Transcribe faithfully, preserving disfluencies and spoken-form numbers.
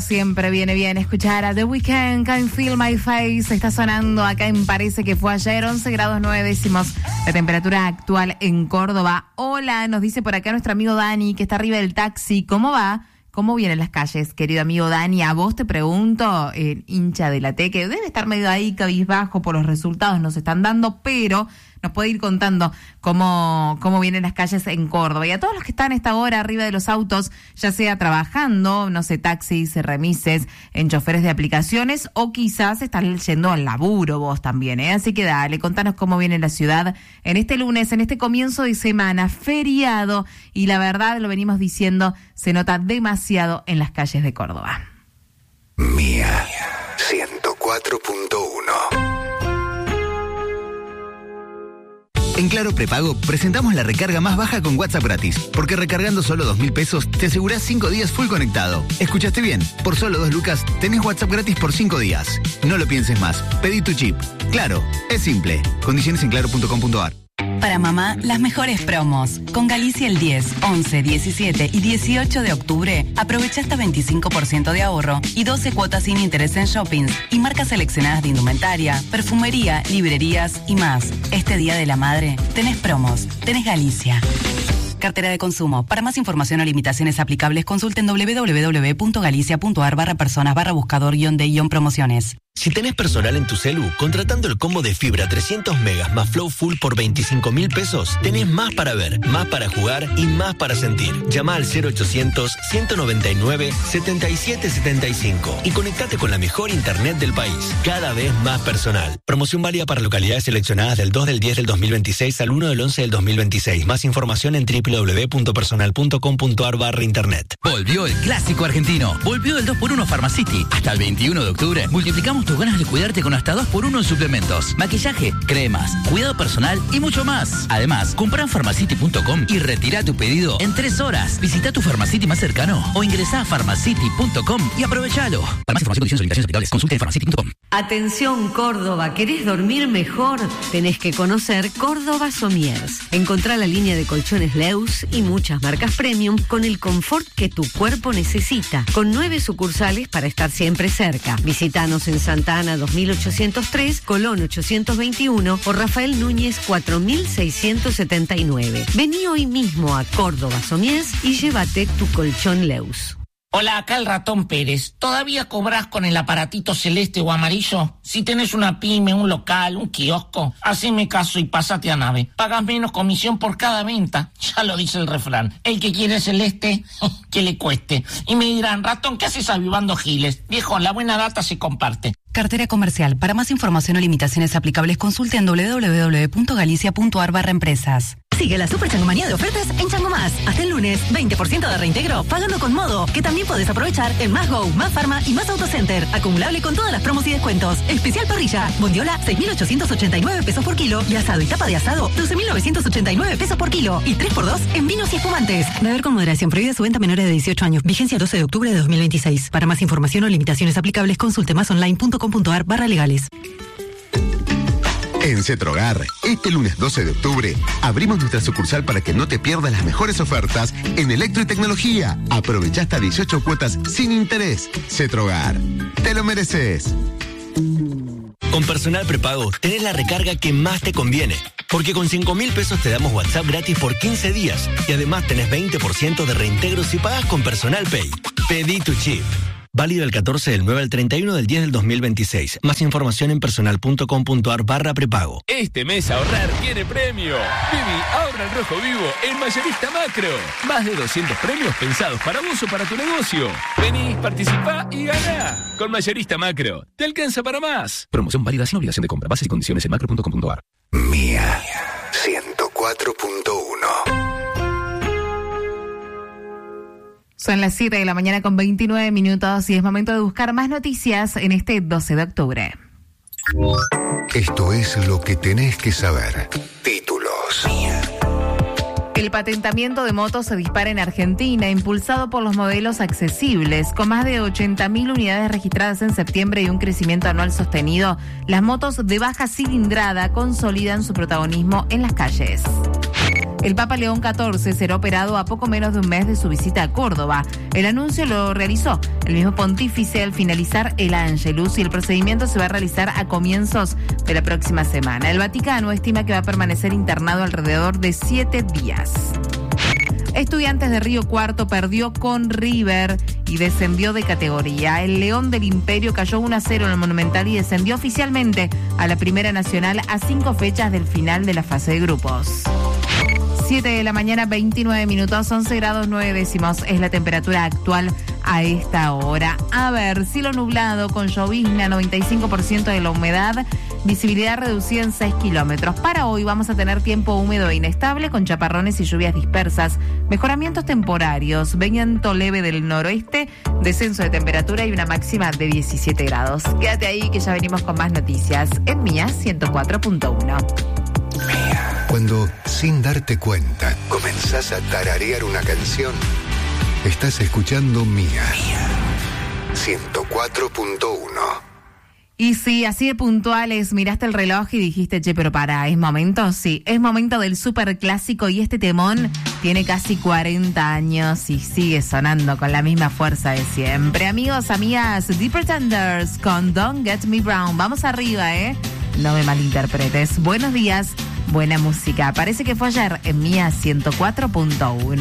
Siempre viene bien escuchar a The Weeknd, Can't Feel My Face. Está sonando acá en Parece que fue ayer, once grados nueve décimos. La temperatura actual en Córdoba. Hola, nos dice por acá nuestro amigo Dani, que está arriba del taxi. ¿Cómo va? ¿Cómo vienen las calles, querido amigo Dani? A vos te pregunto, eh, hincha de la T, que debe estar medio ahí cabizbajo por los resultados nos están dando, pero nos puede ir contando cómo, cómo vienen las calles en Córdoba. Y a todos los que están a esta hora arriba de los autos, ya sea trabajando, no sé, taxis, remises, en choferes de aplicaciones, o quizás están yendo al laburo vos también, ¿eh? Así que dale, contanos cómo viene la ciudad en este lunes, en este comienzo de semana, feriado, y la verdad, lo venimos diciendo, se nota demasiado en las calles de Córdoba. Mía, ciento cuatro punto uno. En Claro Prepago presentamos la recarga más baja con WhatsApp gratis, porque recargando solo dos mil pesos te asegurás cinco días full conectado. ¿Escuchaste bien? Por solo dos lucas tenés WhatsApp gratis por cinco días. No lo pienses más, pedí tu chip. Claro, es simple. Condiciones en claro punto com punto a r. Para mamá, las mejores promos. Con Galicia el diez, once, diecisiete y dieciocho de octubre, aprovecha hasta veinticinco por ciento de ahorro y doce cuotas sin interés en shoppings y marcas seleccionadas de indumentaria, perfumería, librerías y más. Este Día de la Madre, tenés promos, tenés Galicia. Cartera de consumo. Para más información o limitaciones aplicables, consulten doble u doble u doble u punto galicia punto a r barra personas barra buscador guión de guión promociones. Si tenés personal en tu celu, contratando el combo de fibra trescientos megas más Flow Full por veinticinco mil pesos, tenés más para ver, más para jugar y más para sentir. Llama al cero ochocientos, ciento noventa y nueve, setenta y siete setenta y cinco y conectate con la mejor internet del país. Cada vez más personal. Promoción válida para localidades seleccionadas del dos del diez del dos mil veintiséis al uno del once del dos mil veintiséis. Más información en doble u doble u doble u punto personal punto com punto a r barra internet. Volvió el clásico argentino. Volvió el dos por uno Pharmacity. Hasta el veintiuno de octubre multiplicamos tus ganas de cuidarte con hasta dos por uno en suplementos, maquillaje, cremas, cuidado personal y mucho más. Además, comprá en pharmacity punto com y retira tu pedido en tres horas. Visita tu Pharmacity más cercano o ingresá a pharmacity punto com y aprovechalo. Para más información, condiciones y limitaciones aplicables, consulte en pharmacity punto com. Atención Córdoba, ¿querés dormir mejor? Tenés que conocer Córdoba Somiers. Encontrá la línea de colchones Leus y muchas marcas premium con el confort que tu cuerpo necesita. Con nueve sucursales para estar siempre cerca. Visítanos en Santa Ana dos mil ochocientos tres, Colón ochocientos veintiuno o Rafael Núñez cuatro mil seiscientos setenta y nueve. Vení hoy mismo a Córdoba Somiers y llévate tu colchón Leus. Hola, acá el Ratón Pérez. ¿Todavía cobrás con el aparatito celeste o amarillo? Si tenés una pyme, un local, un kiosco, haceme caso y pásate a Nave. Pagas menos comisión por cada venta. Ya lo dice el refrán. El que quiere celeste, que le cueste. Y me dirán, Ratón, ¿qué haces avivando giles? Viejo, la buena data se comparte. Cartera comercial. Para más información o limitaciones aplicables, consulte en doble u doble u doble u punto galicia punto a r barra empresas. Sigue la super changomanía de ofertas en Chango Más. Hasta el lunes, veinte por ciento de reintegro pagando con Modo, que también podés aprovechar en Más Go, Más Pharma y Más Autocenter. Acumulable con todas las promos y descuentos. Especial parrilla. Bondiola, seis mil ochocientos ochenta y nueve pesos por kilo. Y asado y tapa de asado, doce mil novecientos ochenta y nueve pesos por kilo. Y tres por dos en vinos y espumantes. Beber con moderación. Prohibida su venta a menores de dieciocho años. Vigencia doce de octubre de dos mil veintiséis. Para más información o limitaciones aplicables, consulte más online punto com punto a r barra legales. En Cetrogar, este lunes doce de octubre, abrimos nuestra sucursal para que no te pierdas las mejores ofertas en electro y tecnología. Aprovecha hasta dieciocho cuotas sin interés. Cetrogar, te lo mereces. Con Personal Prepago tenés la recarga que más te conviene. Porque con cinco mil pesos te damos WhatsApp gratis por quince días. Y además tenés veinte por ciento de reintegro si pagas con Personal Pay. Pedí tu chip. Válido el catorce del nueve al treinta y uno del diez del dos mil veintiséis. Más información en personal punto com punto a r barra prepago. Este mes ahorrar tiene premio. Vivi, ahorra el rojo vivo en Mayorista Macro. Más de doscientos premios pensados para vos o para tu negocio. Vení, participá y ganá. Con Mayorista Macro, te alcanza para más. Promoción válida sin obligación de compra. Bases y condiciones en macro punto com punto a r. Mía, ciento cuatro punto uno. Son las siete de la mañana con veintinueve minutos y es momento de buscar más noticias en este doce de octubre. Esto es lo que tenés que saber. Títulos. El patentamiento de motos se dispara en Argentina, impulsado por los modelos accesibles. Con más de ochenta mil unidades registradas en septiembre y un crecimiento anual sostenido, las motos de baja cilindrada consolidan su protagonismo en las calles. El Papa León catorce será operado a poco menos de un mes de su visita a Córdoba. El anuncio lo realizó el mismo pontífice al finalizar el Angelus y el procedimiento se va a realizar a comienzos de la próxima semana. El Vaticano estima que va a permanecer internado alrededor de siete días. Estudiantes de Río Cuarto perdió con River y descendió de categoría. El León del Imperio cayó uno a cero en el Monumental y descendió oficialmente a la Primera Nacional a cinco fechas del final de la fase de grupos. siete de la mañana, veintinueve minutos, once grados nueve décimos es la temperatura actual a esta hora. A ver, cielo nublado con llovizna, noventa y cinco por ciento de la humedad, visibilidad reducida en seis kilómetros. Para hoy vamos a tener tiempo húmedo e inestable con chaparrones y lluvias dispersas, mejoramientos temporarios, viento leve del noroeste, descenso de temperatura y una máxima de diecisiete grados. Quédate ahí que ya venimos con más noticias en Mía ciento cuatro punto uno. Cuando, sin darte cuenta, comenzás a tararear una canción, estás escuchando Mía ciento cuatro punto uno. Y sí, así de puntuales, miraste el reloj y dijiste, che, pero para, ¿es momento? Sí, es momento del súper clásico y este temón tiene casi cuarenta años y sigue sonando con la misma fuerza de siempre. Amigos, amigas, The Pretenders con Don't Get Me Brown. Vamos arriba, ¿eh? No me malinterpretes. Buenos días, buena música. Parece que fue ayer en Mía ciento cuatro punto uno.